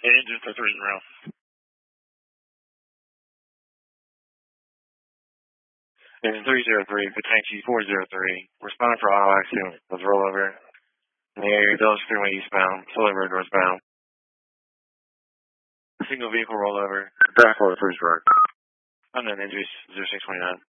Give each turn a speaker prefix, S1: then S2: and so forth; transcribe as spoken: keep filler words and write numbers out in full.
S1: Engine for three zero. Engine three zero three, Patanchi four zero three. Respond for auto accident. Let's roll over. In the area, Dulles Freeway eastbound, Sully Road northbound. Single vehicle rollover. Back order first road. Unknown injuries, zero six twenty-nine.